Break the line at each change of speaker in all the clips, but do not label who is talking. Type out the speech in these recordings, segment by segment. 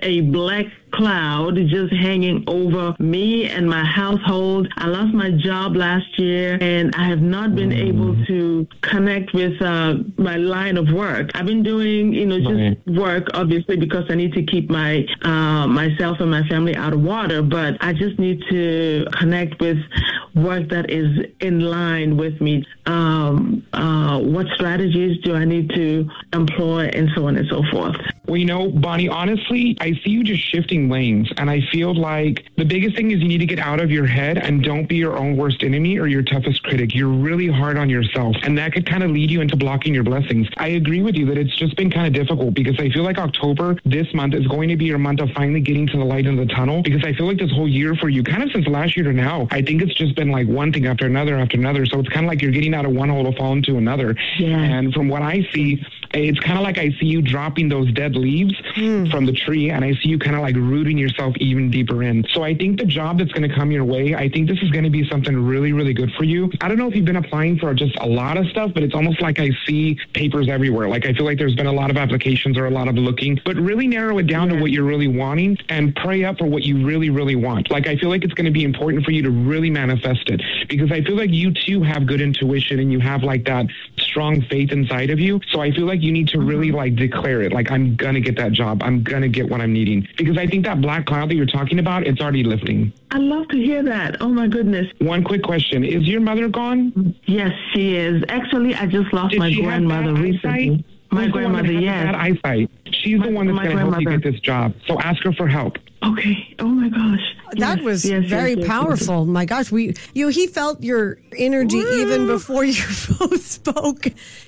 a black cloud just hanging over me and my household. I lost my job last year, and I have not been able to connect with my line of work. I've been doing, just work, obviously, because I need to keep my myself and my family out of water, but I just need to connect with work that is in line with me. What strategies do I need to employ, and so on and so forth.
Well, Bonnie, honestly, I see you just shifting lanes, and I feel like the biggest thing is you need to get out of your head and don't be your own worst enemy or your toughest critic. You're really hard on yourself, and that could kind of lead you into blocking your blessings. I agree with you that it's just been kind of difficult, because I feel like October, this month, is going to be your month of finally getting to the light in the tunnel, because I feel like this whole year for you, kind of since last year to now, I think it's just been like one thing after another after another. So it's kind of like you're getting out of one hole to fall into another.
Yeah.
And from what I see, it's kind of like I see you dropping those dead leaves from the tree, and I see you kind of like rooting yourself even deeper in. So I think the job that's going to come your way, I think this is going to be something really, really good for you. I don't know if you've been applying for just a lot of stuff, but it's almost like I see papers everywhere. Like I feel like there's been a lot of applications or a lot of looking, but really narrow it down to what you're really wanting and pray up for what you really, really want. Like I feel like it's going to be important for you to really manifest it, because I feel like you too have good intuition and you have like that strong faith inside of you. So I feel like you need to really like declare it. Like, I'm going to get that job. I'm going to get what I'm needing. Because I think that black cloud that you're talking about, it's already lifting.
I love to hear that. Oh my goodness.
One quick question. Is your mother gone?
Yes, she is. Actually, I just lost my grandmother recently. My grandmother, yes.
Bad eyesight. She's the one that's going to help you get this job. So ask her for help.
Okay. Oh my gosh.
That was very powerful. My gosh, he felt your energy even before you both spoke.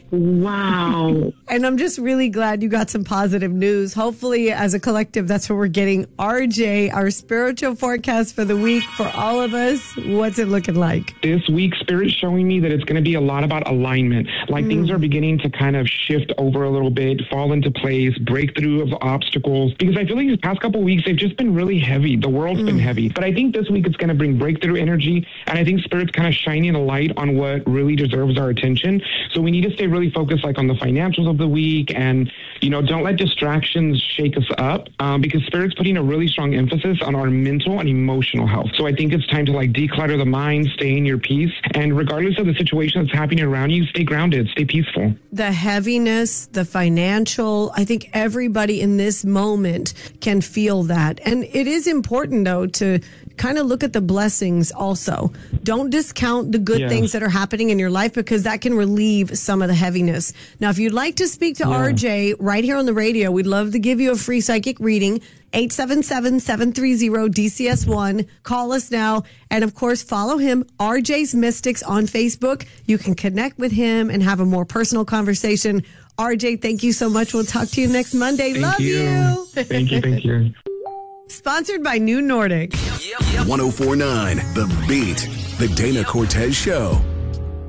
Wow.
And I'm just really glad you got some positive news. Hopefully, as a collective, that's what we're getting. RJ, our spiritual forecast for the week for all of us. What's it looking like?
This week, Spirit's showing me that it's going to be a lot about alignment. Like things are beginning to kind of shift over a little bit, fall into place, breakthrough of obstacles. Because I feel like these past couple of weeks, they've just been really heavy. The world's been heavy. But I think this week it's going to bring breakthrough energy. And I think Spirit's kind of shining a light on what really deserves our attention. So we need to stay really focused like on the financials of the week, and don't let distractions shake us up, because Spirit's putting a really strong emphasis on our mental and emotional health. So I think it's time to like declutter the mind, stay in your peace, and regardless of the situation that's happening around you, stay grounded, stay peaceful.
The heaviness, the financial, I think everybody in this moment can feel that. And it is important though to kind of look at the blessings also. Don't discount the good things that are happening in your life, because that can relieve some of the heaviness. Now, if you'd like to speak to RJ right here on the radio, we'd love to give you a free psychic reading. 877-730-DCS1. Call us now. And of course, follow him, RJ's Mystics, on Facebook. You can connect with him and have a more personal conversation. RJ, thank you so much. We'll talk to you next Monday. Love you.
Thank you.
Sponsored by New Nordic.
104.9 The Beat. The Dana Cortez Show.